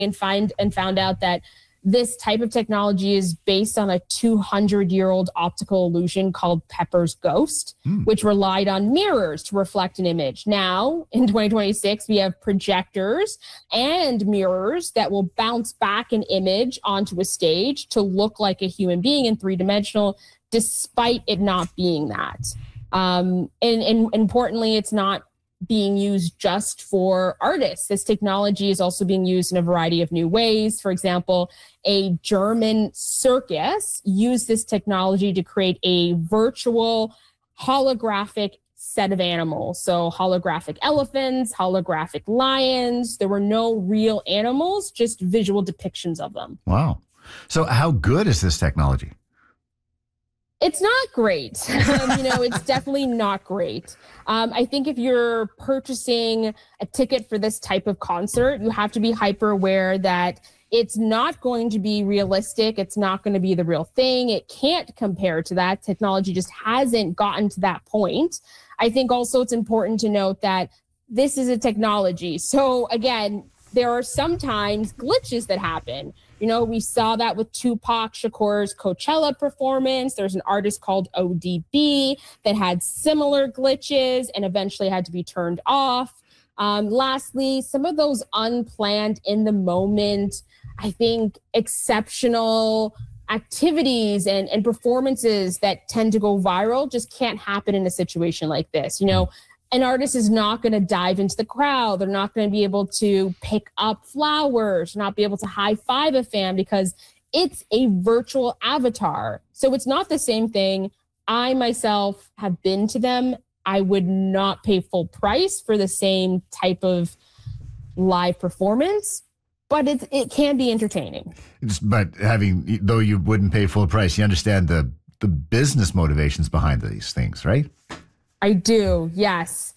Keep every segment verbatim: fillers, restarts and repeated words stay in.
and find and found out that this type of technology is based on a two hundred year old optical illusion called Pepper's Ghost, mm. which relied on mirrors to reflect an image. Now, in twenty twenty-six, we have projectors and mirrors that will bounce back an image onto a stage to look like a human being in three dimensional, despite it not being that. Um, and, and importantly, it's not being used just for artists. This technology is also being used in a variety of new ways. For example, a German circus used this technology to create a virtual holographic set of animals. So holographic elephants, holographic lions. There were no real animals, just visual depictions of them. Wow. So how good is this technology? It's not great. Um, you know, it's definitely not great. Um, I think if you're purchasing a ticket for this type of concert, you have to be hyper aware that it's not going to be realistic. It's not going to be the real thing. It can't compare to that. Technology just hasn't gotten to that point. I think also it's important to note that this is a technology. So again, there are sometimes glitches that happen. You know, we saw that with Tupac Shakur's Coachella performance. There's an artist called O D B that had similar glitches and eventually had to be turned off. Um, lastly, some of those unplanned in the moment, I think, exceptional activities and, and performances that tend to go viral just can't happen in a situation like this. You know, an artist is not going to dive into the crowd. They're not going to be able to pick up flowers, not be able to high five a fan because it's a virtual avatar. So it's not the same thing. I myself have been to them. I would not pay full price for the same type of live performance, but it, it can be entertaining. It's, but having, though you wouldn't pay full price, you understand the, the business motivations behind these things, right? I do, yes.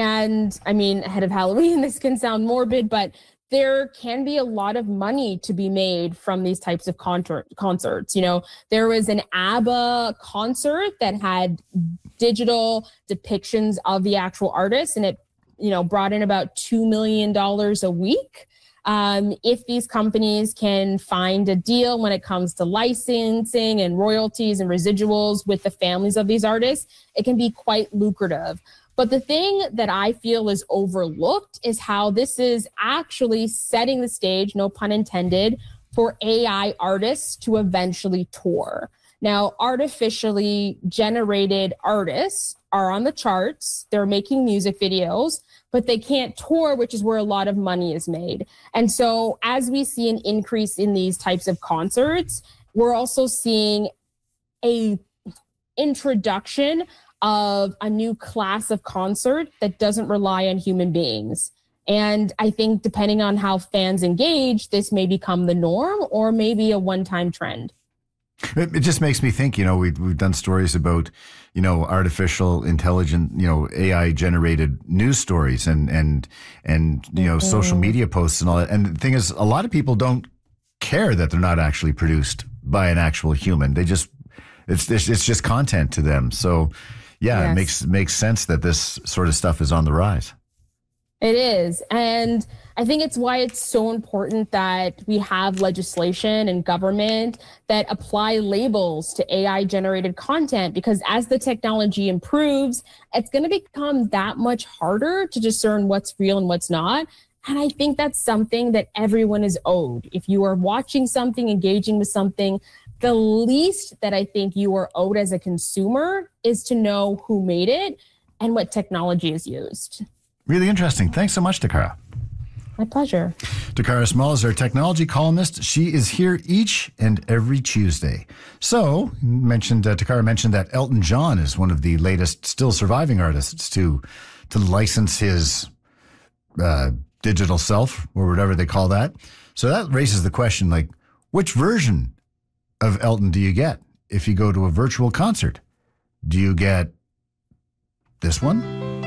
And I mean, ahead of Halloween, this can sound morbid, but there can be a lot of money to be made from these types of concert, concerts. You know, there was an ABBA concert that had digital depictions of the actual artist, and it, you know, brought in about two million dollars a week. Um, if these companies can find a deal when it comes to licensing and royalties and residuals with the families of these artists, it can be quite lucrative. But the thing that I feel is overlooked is how this is actually setting the stage, no pun intended, for A I artists to eventually tour. Now, artificially generated artists are on the charts. They're making music videos, but they can't tour, which is where a lot of money is made. And so as we see an increase in these types of concerts, we're also seeing a introduction of a new class of concert that doesn't rely on human beings. And I think depending on how fans engage, this may become the norm or maybe a one-time trend. It, it just makes me think, you know, we've, we've done stories about, you know, artificial intelligent, you know, A I generated news stories and, and, and, you know, mm-hmm. social media posts and all that. And the thing is, a lot of people don't care that they're not actually produced by an actual human. They just, it's, it's, it's just content to them. So yeah, yes. it makes, makes sense that this sort of stuff is on the rise. It is. And I think it's why it's so important that we have legislation and government that apply labels to A I generated content, because as the technology improves, it's going to become that much harder to discern what's real and what's not. And I think that's something that everyone is owed. If you are watching something, engaging with something, the least that I think you are owed as a consumer is to know who made it and what technology is used. Really interesting. Thanks so much, Takara. My pleasure. Takara Small is our technology columnist. She is here each and every Tuesday. So, mentioned uh, Takara mentioned that Elton John is one of the latest still surviving artists to to license his uh, digital self, or whatever they call that. So that raises the question, like, which version of Elton do you get if you go to a virtual concert? Do you get this one?